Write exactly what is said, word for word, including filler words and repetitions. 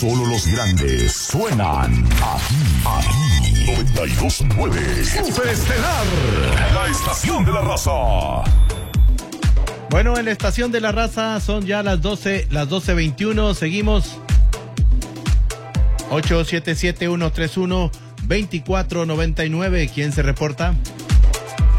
Solo los grandes suenan aquí, aquí. noventa y dos punto nueve Superestelar, la estación de la raza. Bueno, en la estación de la raza son ya las doce, las doce veintiuno. Seguimos. ocho siete siete, uno tres uno, dos cuatro nueve nueve. ¿Quién se reporta?